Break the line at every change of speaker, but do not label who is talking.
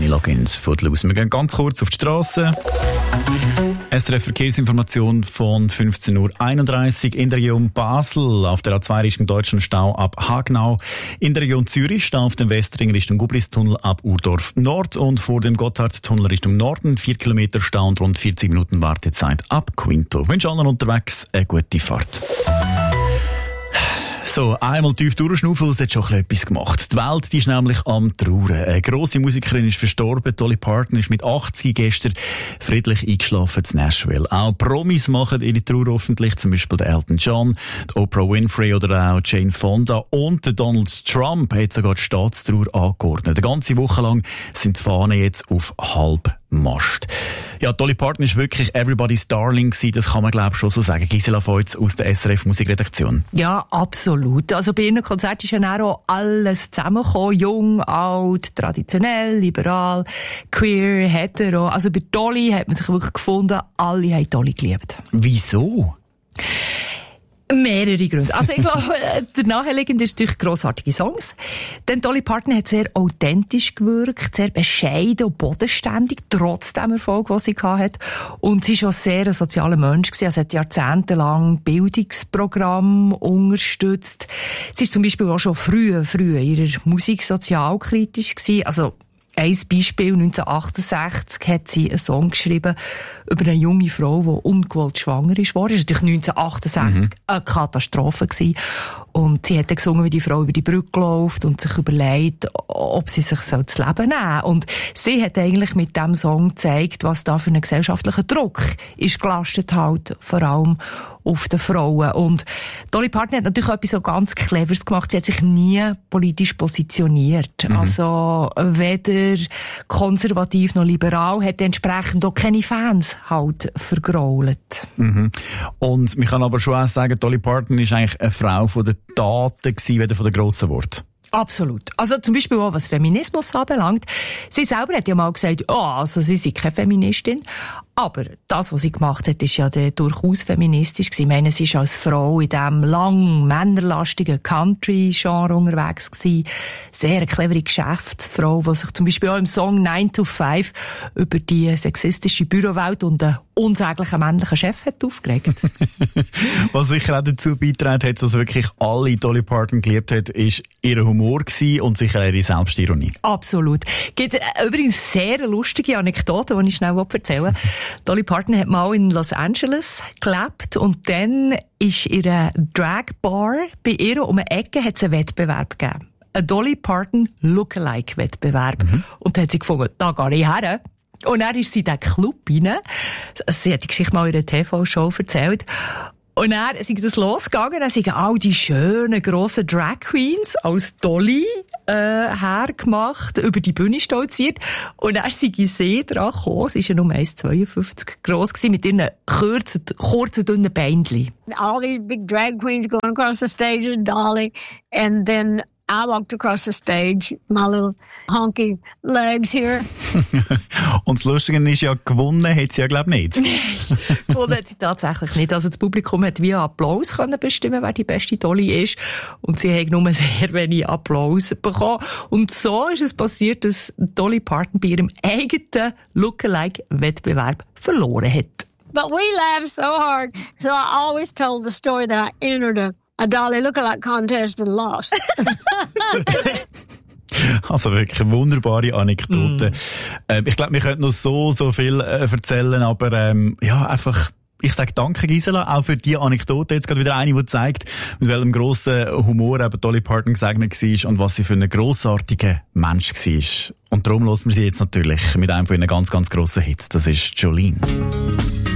Kenny Loggins von Luz. Wir gehen ganz kurz auf die Straße. SRF Verkehrsinformation von 15.31 Uhr in der Region Basel. Auf der A2 Richtung Deutschland Stau ab Hagenau. In der Region Zürich Stau auf dem Westring Richtung Gubristunnel ab Urdorf Nord und vor dem Gotthardtunnel Richtung Norden 4 Kilometer Stau und rund 40 Minuten Wartezeit ab Quinto. Ich wünsche allen unterwegs eine gute Fahrt. So, einmal tief durchschnaufen, es hat schon etwas gemacht. Die Welt die ist nämlich am Trauern. Eine grosse Musikerin ist verstorben. Dolly Parton ist mit 80 gestern friedlich eingeschlafen in Nashville. Auch Promis machen ihre Trauer öffentlich, zum Beispiel der Elton John, die Oprah Winfrey oder auch Jane Fonda. Und der Donald Trump hat sogar die Staatstrauer angeordnet. Eine ganze Woche lang sind die Fahnen jetzt auf Halbmast. Ja, Dolly Parton ist wirklich everybody's darling gewesen, das kann man glaube ich schon so sagen. Gisela Feutz aus der SRF Musikredaktion.
Ja, absolut. Also bei ihren Konzerten ist ja auch alles zusammengekommen. Jung, alt, traditionell, liberal, queer, hetero. Also bei Dolly hat man sich wirklich gefunden, alle haben Dolly geliebt.
Wieso?
Mehrere Gründe. Also ich glaube, der Nachliegende ist natürlich grossartige Songs. Denn Dolly Parton hat sehr authentisch gewirkt, sehr bescheiden und bodenständig, trotz dem Erfolg, den sie hatte. Und sie war auch sehr ein sozialer Mensch gewesen. Also hat jahrzehntelang Bildungsprogramme unterstützt. Sie ist zum Beispiel auch schon früh in ihrer Musik sozialkritisch gewesen. Also ein Beispiel, 1968 hat sie einen Song geschrieben über eine junge Frau, die ungewollt schwanger ist worden. Das war natürlich 1968 eine Katastrophe gewesen. Und sie hat dann gesungen, wie die Frau über die Brücke läuft und sich überlegt, ob sie sich das Leben nehmen soll. Und sie hat eigentlich mit diesem Song gezeigt, was da für einen gesellschaftlichen Druck ist gelastet halt, vor allem auf den Frauen. Und Dolly Parton hat natürlich etwas so ganz Cleveres gemacht. Sie hat sich nie politisch positioniert. Also weder konservativ noch liberal, hat entsprechend auch keine Fans halt vergrault.
Und man kann aber schon auch sagen, Dolly Parton ist eigentlich eine Frau von den Taten gewesen, weder von den grossen Worten.
Absolut. Also zum Beispiel auch, was Feminismus anbelangt. Sie selber hat ja mal gesagt, also sie sei keine Feministin. Aber das, was sie gemacht hat, ist ja durchaus feministisch gewesen. Ich meine, sie ist als Frau in diesem lang männerlastigen Country-Genre unterwegs gewesen. Sehr eine clevere Geschäftsfrau, die sich zum Beispiel auch im Song 9 to 5 über die sexistische Bürowelt und einen unsäglichen männlichen Chef hat aufgeregt.
Was sicher auch dazu beigetragen hat, dass wirklich alle Dolly Parton geliebt hat, ist ihr Humor gewesen und sicher ihre Selbstironie.
Absolut. Es gibt übrigens sehr lustige Anekdote, die ich schnell erzählen will. Dolly Parton hat mal in Los Angeles gelebt und dann ist in einer Drag-Bar bei ihr um eine Ecke hat es einen Wettbewerb gegeben. Ein Dolly Parton Lookalike-Wettbewerb. Und dann hat sie gefunden, da gehe ich her. Und dann ist sie in diesen Club rein. Sie hat die Geschichte mal in einer TV-Show erzählt. Und dann sind das losgegangen, dann sind all die schönen, grossen Drag Queens als Dolly hergemacht, über die Bühne stolziert. Und dann sind sie dran gekommen, sie war ja nur 1,52 gross gewesen, mit ihren kurzen, dünnen Beinchen.
All these big drag queens going across the stage as Dolly, and then I walked across the stage, my little honky legs here.
Und das Lustige ist ja, gewonnen hat sie ja, glaube ich, nicht.
Nein, gewonnen hat sie tatsächlich nicht. Also das Publikum hat via Applaus können bestimmen, wer die beste Dolly ist. Und sie hat nur sehr wenig Applaus bekommen. Und so ist es passiert, dass Dolly Parton bei ihrem eigenen Lookalike-Wettbewerb verloren hat.
But we laughed so hard, so I always told the story that I entered a Dolly Lookalike contest and lost.
Also wirklich eine wunderbare Anekdote. Ich glaube, wir könnten noch so viel erzählen, aber einfach, ich sage danke Gisela, auch für die Anekdote. Jetzt gerade wieder eine, die zeigt, mit welchem grossen Humor eben Dolly Parton gesegnet war und was sie für einen grossartigen Mensch war. Und darum hören wir sie jetzt natürlich mit einem von ihren ganz, ganz grossen Hits. Das ist Jolene.